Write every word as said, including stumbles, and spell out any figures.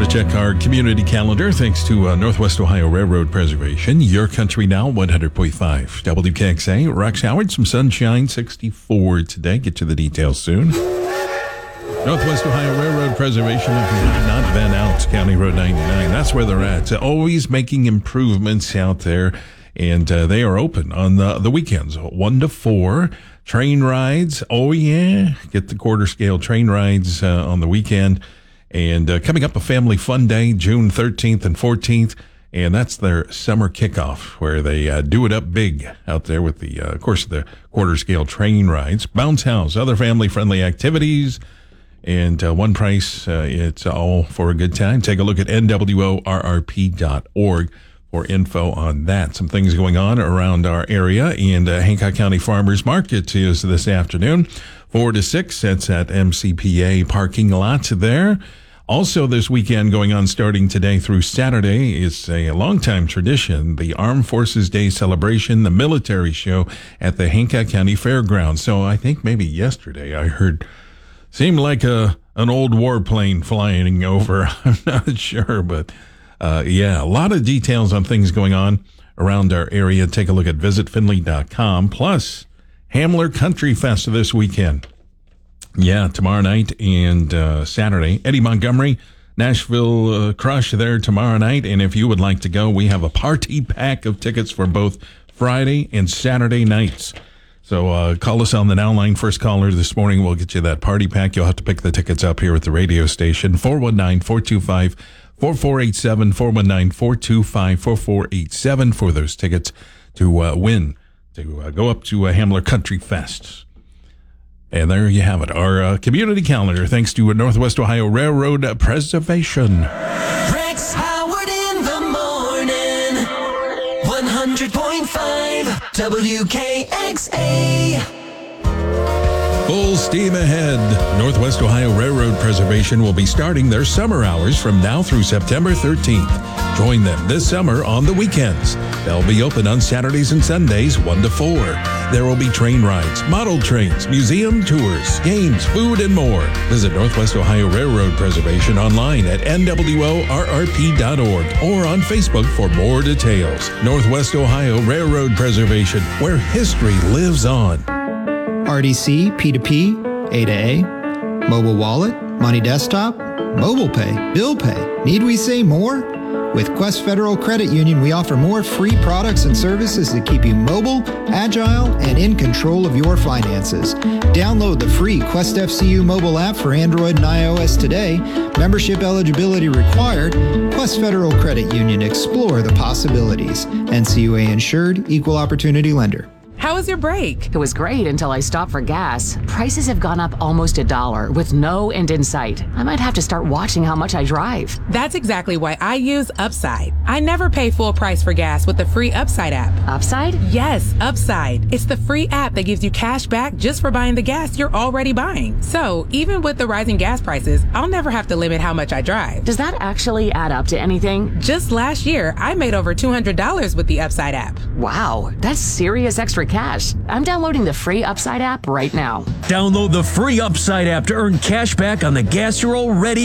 to check our community calendar thanks to uh, Northwest Ohio Railroad Preservation. Your Country Now, one hundred point five W K X A. Rex Howard, some sunshine, sixty-four today. Get to the details soon. Northwest Ohio Railroad Preservation, not Van Alts, County Road ninety-nine. That's where they're at. So always making improvements out there. And uh, they are open on the, the weekends, one to four. Train rides. Oh, yeah. Get the quarter scale train rides uh, on the weekend. And uh, coming up, a family fun day, June thirteenth and fourteenth. And that's their summer kickoff, where they uh, do it up big out there with the, uh, of course, the quarter scale train rides. Bounce house, other family friendly activities. And uh, one price, uh, it's all for a good time. Take a look at N W O R R P dot org for info on that. Some things going on around our area. And uh, Hancock County Farmers Market is this afternoon, four to six. That's at M C P A parking lot there. Also this weekend going on starting today through Saturday is a longtime tradition, the Armed Forces Day celebration, the military show at the Hancock County Fairgrounds. So I think maybe yesterday I heard, seemed like a an old warplane flying over. I'm not sure, but uh, yeah, a lot of details on things going on around our area. Take a look at visit finley dot com. Plus, Hamler Country Fest this weekend. Yeah, tomorrow night and uh, Saturday. Eddie Montgomery, Nashville uh, Crush there tomorrow night. And if you would like to go, we have a party pack of tickets for both Friday and Saturday nights. So uh, call us on the Now line. First caller this morning, we'll get you that party pack. You'll have to pick the tickets up here at the radio station. four one nine, four two five, four four eight seven, four one nine, four two five, four four eight seven for those tickets to uh, win, to uh, go up to uh, Hamler Country Fest. And there you have it, our uh, community calendar, thanks to Northwest Ohio Railroad Preservation. Rex Howard in the morning, one hundred point five W K X A. Full steam ahead. Northwest Ohio Railroad Preservation will be starting their summer hours from now through September thirteenth. Join them this summer on the weekends. They'll be open on Saturdays and Sundays, one to four. There will be train rides, model trains, museum tours, games, food, and more. Visit Northwest Ohio Railroad Preservation online at N W O R R P dot org or on Facebook for more details. Northwest Ohio Railroad Preservation, where history lives on. R D C, P two P, A to A, mobile wallet, money desktop, mobile pay, bill pay. Need we say more? With Quest Federal Credit Union, we offer more free products and services that keep you mobile, agile, and in control of your finances. Download the free Quest F C U mobile app for Android and iOS today. Membership eligibility required. Quest Federal Credit Union. Explore the possibilities. N C U A insured, equal opportunity lender. How was your break? It was great until I stopped for gas. Prices have gone up almost a dollar with no end in sight. I might have to start watching how much I drive. That's exactly why I use Upside. I never pay full price for gas with the free Upside app. Upside? Yes, Upside. It's the free app that gives you cash back just for buying the gas you're already buying. So even with the rising gas prices, I'll never have to limit how much I drive. Does that actually add up to anything? Just last year, I made over two hundred dollars with the Upside app. Wow, that's serious extra cash. I'm downloading the free Upside app right now. Download the free Upside app to earn cash back on the gas you're already